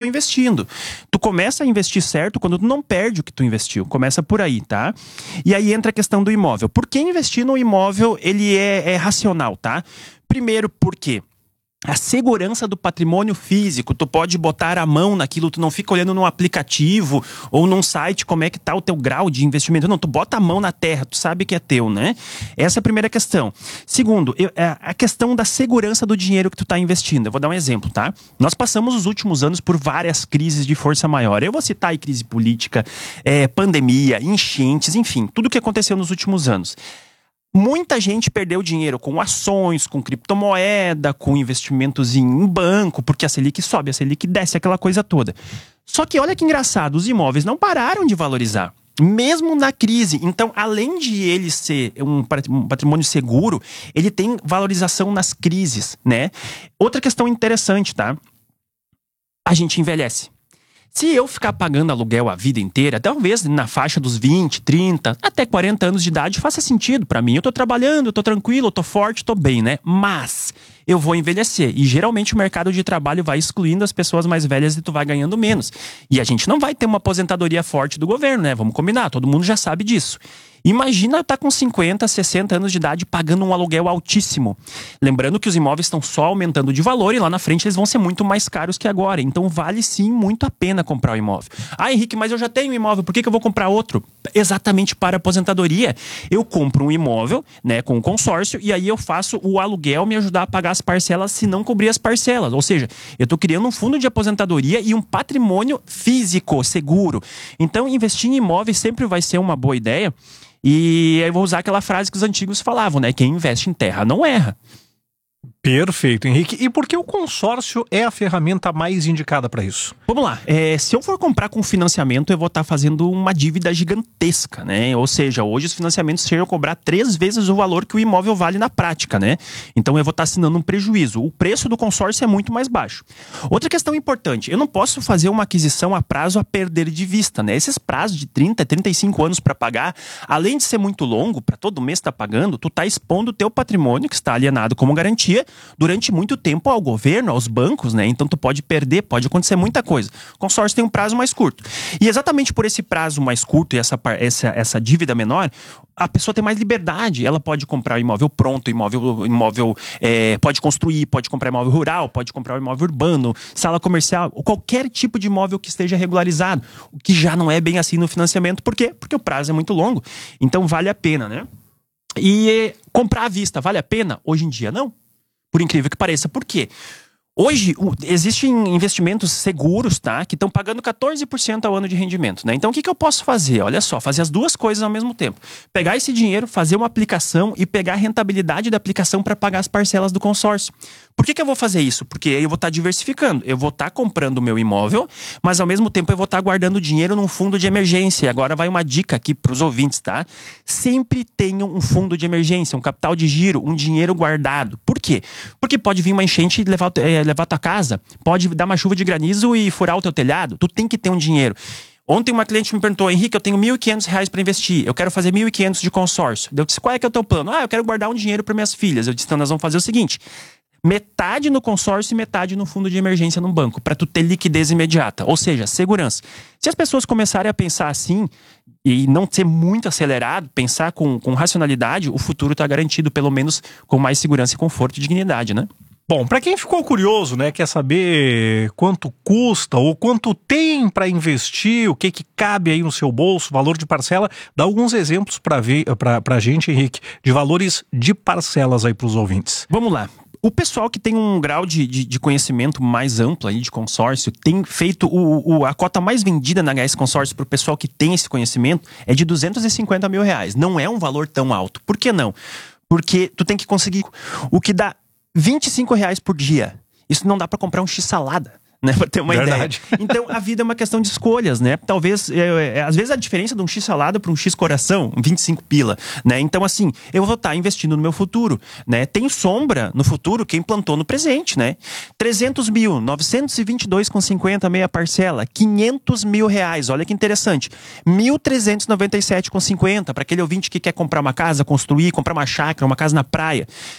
investindo. Tu começa a investir certo quando tu não perde o que tu investiu. Começa por aí, tá? E aí entra a questão do imóvel. Por que investir no imóvel, ele é racional, tá? Primeiro, porque a segurança do patrimônio físico, tu pode botar a mão naquilo, tu não fica olhando num aplicativo ou num site como é que tá o teu grau de investimento. Não, tu bota a mão na terra, tu sabe que é teu, né? Essa é a primeira questão. Segundo, a questão da segurança do dinheiro que tu tá investindo. Eu vou dar um exemplo, tá? Nós passamos os últimos anos por várias crises de força maior. Eu vou citar aí crise política, pandemia, enchentes, enfim, tudo que aconteceu nos últimos anos. Muita gente perdeu dinheiro com ações, com criptomoeda, com investimentos em banco, porque a Selic sobe, a Selic desce, aquela coisa toda. Só que olha que engraçado, os imóveis não pararam de valorizar, mesmo na crise. Então, além de ele ser um patrimônio seguro, ele tem valorização nas crises, né? Outra questão interessante, tá? A gente envelhece. Se eu ficar pagando aluguel a vida inteira, talvez na faixa dos 20, 30, até 40 anos de idade faça sentido pra mim. Eu tô trabalhando, eu tô tranquilo, eu tô forte, tô bem, né? Mas eu vou envelhecer. E geralmente o mercado de trabalho vai excluindo as pessoas mais velhas e tu vai ganhando menos. E a gente não vai ter uma aposentadoria forte do governo, né? Vamos combinar, todo mundo já sabe disso. Imagina estar com 50, 60 anos de idade pagando um aluguel altíssimo. Lembrando que os imóveis estão só aumentando de valor e lá na frente eles vão ser muito mais caros que agora. Então vale sim muito a pena comprar o imóvel. Ah, Henrique, mas eu já tenho um imóvel, por que eu vou comprar outro? Exatamente para a aposentadoria. Eu compro um imóvel, né, com um consórcio e aí eu faço o aluguel me ajudar a pagar as parcelas se não cobrir as parcelas. Ou seja, eu estou criando um fundo de aposentadoria e um patrimônio físico, seguro. Então investir em imóveis sempre vai ser uma boa ideia. E eu vou usar aquela frase que os antigos falavam, né? Quem investe em terra não erra. Perfeito, Henrique. E por que o consórcio é a ferramenta mais indicada para isso? Vamos lá. Se eu for comprar com financiamento, eu vou estar fazendo uma dívida gigantesca, né? Ou seja, hoje os financiamentos chegam a cobrar 3 vezes o valor que o imóvel vale na prática, né? Então eu vou estar assinando um prejuízo. O preço do consórcio é muito mais baixo. Outra questão importante, eu não posso fazer uma aquisição a prazo a perder de vista, né? Esses prazos de 30, 35 anos para pagar, além de ser muito longo, para todo mês estar pagando, tu tá expondo o teu patrimônio, que está alienado como garantia, durante muito tempo ao governo, aos bancos, né? Então tu pode perder, pode acontecer muita coisa. O consórcio tem um prazo mais curto. E exatamente por esse prazo mais curto e essa dívida menor, a pessoa tem mais liberdade. Ela pode comprar imóvel pronto, imóvel pode construir, pode comprar imóvel rural, pode comprar imóvel urbano, sala comercial, qualquer tipo de imóvel que esteja regularizado. O que já não é bem assim no financiamento. Por quê? Porque o prazo é muito longo. Então vale a pena, né? E comprar à vista, vale a pena? Hoje em dia não. Por incrível que pareça. Por quê? Hoje, existem investimentos seguros, tá? Que estão pagando 14% ao ano de rendimento, né? Então, o que eu posso fazer? Olha só, fazer as duas coisas ao mesmo tempo. Pegar esse dinheiro, fazer uma aplicação e pegar a rentabilidade da aplicação para pagar as parcelas do consórcio. Por que eu vou fazer isso? Porque eu vou estar diversificando. Eu vou estar comprando o meu imóvel, mas ao mesmo tempo eu vou estar guardando dinheiro num fundo de emergência. E agora vai uma dica aqui para os ouvintes, tá? Sempre tenham um fundo de emergência, um capital de giro, um dinheiro guardado. Por quê? Porque pode vir uma enchente e levar a tua casa. Pode dar uma chuva de granizo e furar o teu telhado. Tu tem que ter um dinheiro. Ontem uma cliente me perguntou: Henrique, eu tenho R$1.500 para investir, eu quero fazer 1.500 de consórcio. Eu disse: qual é que é o teu plano? Eu quero guardar um dinheiro para minhas filhas. Eu disse: então nós vamos fazer o seguinte: metade no consórcio e metade no fundo de emergência no banco, para tu ter liquidez imediata, ou seja, segurança. Se as pessoas começarem a pensar assim e não ser muito acelerado, pensar com racionalidade, o futuro está garantido, pelo menos com mais segurança e conforto e dignidade, né? Bom, para quem ficou curioso, né, quer saber quanto custa ou quanto tem para investir, o que cabe aí no seu bolso, valor de parcela, dá alguns exemplos para a gente, Henrique, de valores de parcelas aí para os ouvintes. Vamos lá. O pessoal que tem um grau de conhecimento mais amplo aí de consórcio tem feito a cota mais vendida na HS Consórcio para o pessoal que tem esse conhecimento é de R$250 mil. Não é um valor tão alto. Por que não? Porque tu tem que conseguir o que dá R$25 por dia. Isso não dá para comprar um X-salada, né, pra ter uma Verdade. ideia. Então a vida é uma questão de escolhas, né? Talvez, às vezes a diferença de um X-salada para um X-coração, 25 pila, né? Então assim, eu vou estar investindo no meu futuro, né? Tem sombra no futuro quem plantou no presente, né? 300 mil, 922,50 meia parcela, R$500 mil, olha que interessante. 1.397,50 para aquele ouvinte que quer comprar uma casa, construir, comprar uma chácara, uma casa na praia.